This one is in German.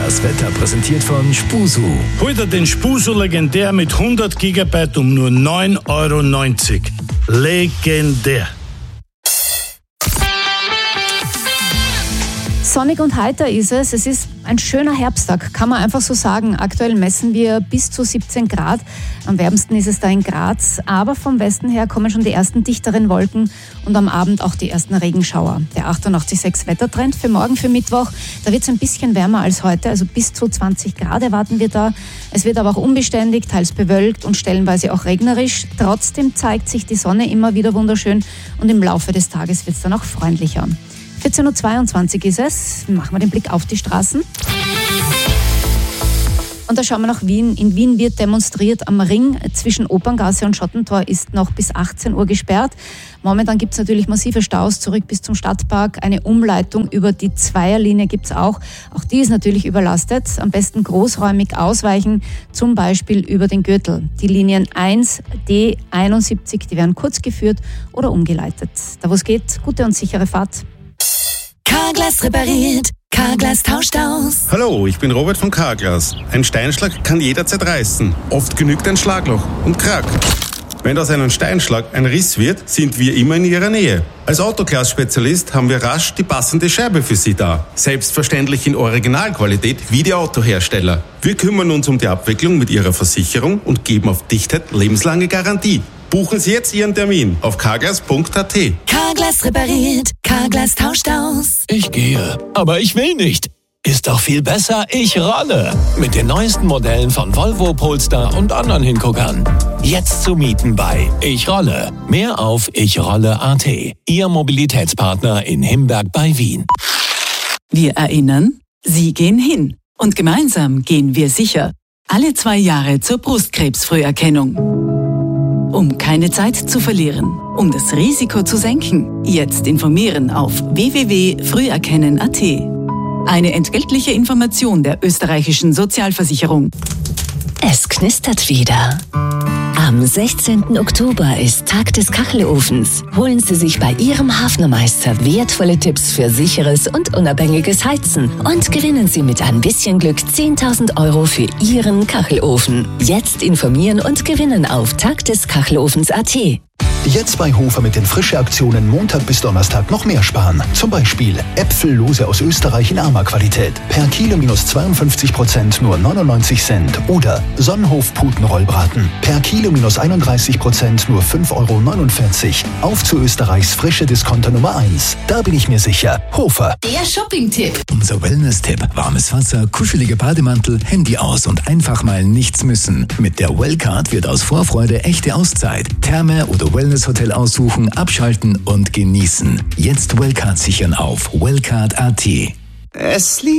Das Wetter präsentiert von Spusu. Heute den Spusu Legendär mit 100 GB um nur 9,90 €. Legendär. Sonnig und heiter ist es. Es ist ein schöner Herbsttag, kann man einfach so sagen. Aktuell messen wir bis zu 17 Grad. Am wärmsten ist es da in Graz. Aber vom Westen her kommen schon die ersten dichteren Wolken und am Abend auch die ersten Regenschauer. Der 88,6 Wettertrend für morgen, für Mittwoch. Da wird es ein bisschen wärmer als heute, also bis zu 20 Grad erwarten wir da. Es wird aber auch unbeständig, teils bewölkt und stellenweise auch regnerisch. Trotzdem zeigt sich die Sonne immer wieder wunderschön und im Laufe des Tages wird es dann auch freundlicher. 14.22 Uhr ist es. Machen wir den Blick auf die Straßen. Und da schauen wir nach Wien. In Wien wird demonstriert am Ring. Zwischen Operngasse und Schottentor ist noch bis 18 Uhr gesperrt. Momentan gibt es natürlich massive Staus zurück bis zum Stadtpark. Eine Umleitung über die Zweierlinie gibt es auch. Auch die ist natürlich überlastet. Am besten großräumig ausweichen, zum Beispiel über den Gürtel. Die Linien 1, D, 71, die werden kurz geführt oder umgeleitet. Da wo es geht, gute und sichere Fahrt. Carglass repariert, Carglass tauscht aus. Hallo, ich bin Robert von Carglass. Ein Steinschlag kann jederzeit reißen. Oft genügt ein Schlagloch und Krack. Wenn aus einem Steinschlag ein Riss wird, sind wir immer in Ihrer Nähe. Als Autoglas-Spezialist haben wir rasch die passende Scheibe für Sie da. Selbstverständlich in Originalqualität wie die Autohersteller. Wir kümmern uns um die Abwicklung mit Ihrer Versicherung und geben auf Dichtheit lebenslange Garantie. Buchen Sie jetzt Ihren Termin auf carglass.at. Carglass repariert, Carglass tauscht aus. Ich gehe, aber ich will nicht. Ist doch viel besser, ich rolle. Mit den neuesten Modellen von Volvo, Polestar und anderen Hinguckern. Jetzt zu mieten bei Ich Rolle. Mehr auf ichrolle.at. Ihr Mobilitätspartner in Himberg bei Wien. Wir erinnern, Sie gehen hin. Und gemeinsam gehen wir sicher. Alle 2 Jahre zur Brustkrebsfrüherkennung. Um keine Zeit zu verlieren, um das Risiko zu senken, jetzt informieren auf www.früherkennen.at. Eine entgeltliche Information der österreichischen Sozialversicherung. Es knistert wieder. Am 16. Oktober ist Tag des Kachelofens. Holen Sie sich bei Ihrem Hafnermeister wertvolle Tipps für sicheres und unabhängiges Heizen und gewinnen Sie mit ein bisschen Glück 10.000 € für Ihren Kachelofen. Jetzt informieren und gewinnen auf tagdeskachelofens.at. Jetzt bei Hofer mit den Frische-Aktionen Montag bis Donnerstag noch mehr sparen. Zum Beispiel Äpfellose aus Österreich in armer Qualität. Per Kilo minus 52% nur 99 Cent. Oder Sonnenhof-Putenrollbraten. Per Kilo minus 31% nur 5,49 €. Auf zu Österreichs frische Discounter Nummer 1. Da bin ich mir sicher. Hofer. Der Shopping-Tipp. Unser Wellness-Tipp. Warmes Wasser, kuschelige Bademantel, Handy aus und einfach mal nichts müssen. Mit der Wellcard wird aus Vorfreude echte Auszeit. Therme oder Wellness-Hotel aussuchen, abschalten und genießen. Jetzt Wellcard sichern auf wellcard.at.